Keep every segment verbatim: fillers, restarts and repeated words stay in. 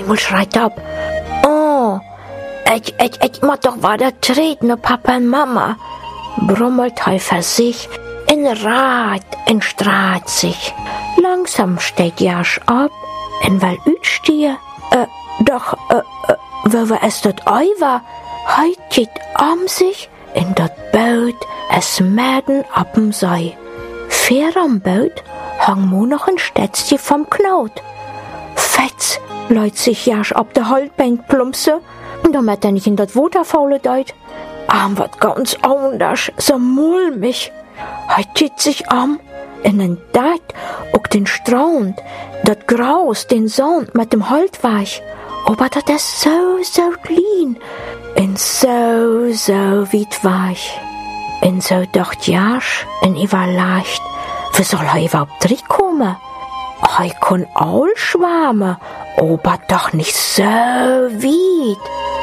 einmal schreit ab. Oh, ich, ich, ich muss doch weiter treten, Papa und Mama. Brummelt er für sich, in Rat, in Straat sich. Langsam steht Jasch ab, und will utstehen. Äh, doch, äh, äh, wo wir es dort ei war, heit geht am sich, in dat Boot, es mäden ab'm sei. Fair am Boot, hang mo noch ein Stätzchen vom Knaut. Fetz, leut sich Jasch ab der Holtbank plumpse, und damit er nicht in dat Water faule deit. Am wat ganz anders, so mulmig. Heit geht sich am, in den Dat, ook den Strand, dat Graus, den Sand mit dem Holtweich. Aber dat ist so, so klein, und so, so weit weich. Und so dacht Jasch, und ich war leicht, wie soll er überhaupt reinkommen? Er kann auch schwammen, aber doch nicht so weit.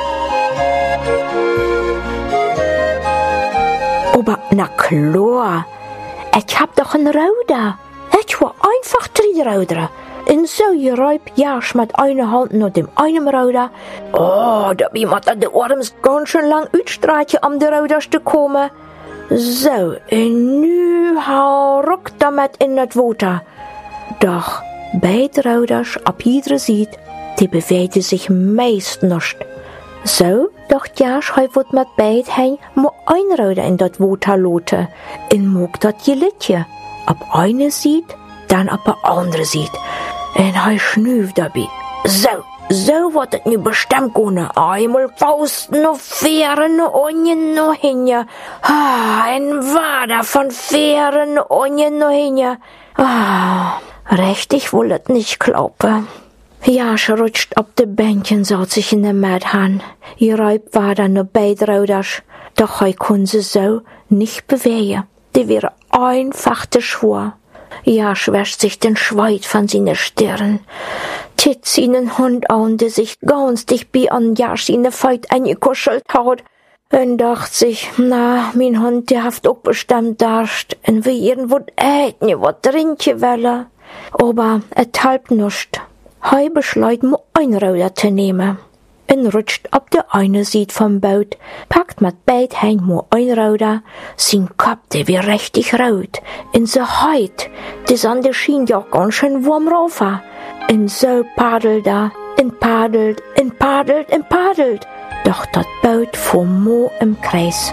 Aber na klar, ich hab doch einen Ruder. Ich war einfach drei Ruder. Und so geräubt Jasch mit einer Hand nach dem einen Ruder. Oh, da bin ich an den Arms ganz schön lang utstreichen, um die Ruderste kommen. So, und nu hau ruck damit in das Water. Doch beide Ruders ab jeder Seite, die bewegten sich meist nicht. So dacht Jasch, hij wird mit beid hein mo ein Ruder in dat Water loten, en moog dat gelitje. Ab eine Seite, dann ab der andere Seite. En hij schnuuf dabei. So, so wird het nu bestimmt gehen. Einmal Fausten, noch Fähren, noch Onien, noch hinja. Ah, ein Wader von Fähren, Onien, noch hinja. Ah, richtig wohl het nicht glauben. Jasch rutscht ab de Bänkchen, saut sich in der Mäd han. Ihr Reib war dann noch beid Ruders. Doch hij kon sie so nicht bewegen. Die wäre einfach te schwor. Jasch wäscht sich den Schweiß von seiner Stirn. Tit seinen Hund an, der sich ganz dicht bei an Jasch seine Feit eingekuschelt hat. Und dacht sich, na, mein Hund, der haft auch bestimmt Durst. Und wie irgendwo äten, was trinken welle. Aber et halb nuscht. Hij beschleut mo ein Ruder zu nehmen. En rutscht ab der eine Seite vom Boot, packt mit beid Händen mo ein Ruder, sein Kopf, der wie richtig rot, in se Haut, die Sonne schien ja ganz schön warm rauf. En so paddelt er, en paddelt, en paddelt, en paddelt, doch dat Boot fuhr mo im Kreis.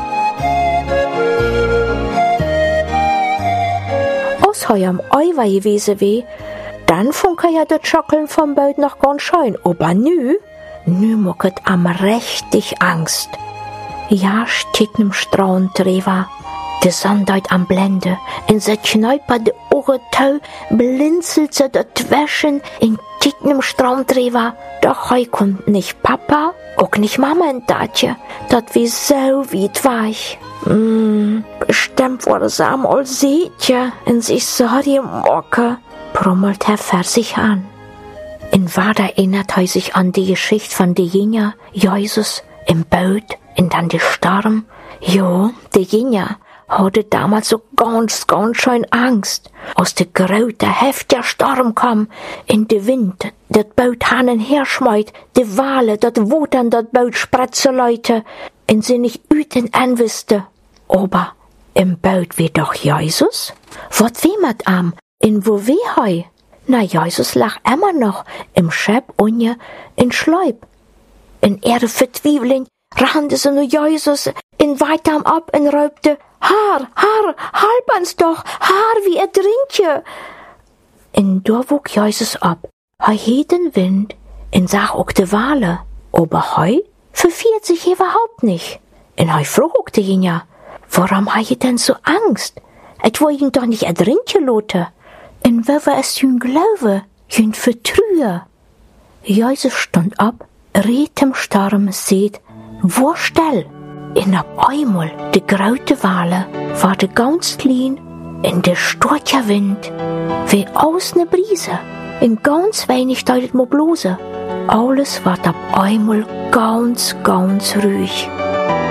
Als hij am Ei war gewesen weh, dann funke ja das Schockeln vom Boot noch ganz schön, aber nü, nü mucket am richtig Angst. Ja, steht nem Strand drüber, de Sonne deut am Blende, in se Kneiper de Ohren tau, blinzelt se dat Wäschen, in steht nem Strand drüber, doch hei kommt nicht Papa, auch nicht Mama in Datje, dat wie so weit weich. Mm, bestimmt war es am als Seetje, in sich sorry Mocke, brummelt er für sich an. In Wahr erinnert er sich an die Geschichte von der Jinja, Jesus im Boot, und dann der Sturm. Jo, der Jinja hatte damals so ganz, ganz schön Angst, als der große, heftige Sturm kam, in der Wind, das Boot hanen herschmeut, die Wale, das Wut an das Boot spratze Leute, und sie nicht üten anwisste. Aber im Boot wie doch Jesus? Wat wie mit am? In wo wie hei? Na, Jesus lag immer noch im Schäb unje in Schleub. In ihre Vertwiebeling rannte sie nur Jesus in weitem ab und raubte, Haar, Haar, halb ans doch, Haar wie er drinkje. In da wog Jesus ab, hei hielt den Wind, in sah auch de Wale, aber hei verfiert sich überhaupt nicht. In hei frug auch de Jinja, warum hei denn so Angst? Et wo ihn doch nicht erdrinken lote. In wo war es jün Glaube, jün Vertrühe? Jesus stand ab, riet dem Sturm, seht, wo stell? In ab einmal, de graute Wale, war de ganz klein, in de storcher Wind, wie aus ne Brise, in ganz wenig deutet mo blose. Alles ward ab einmal ganz, ganz ruhig.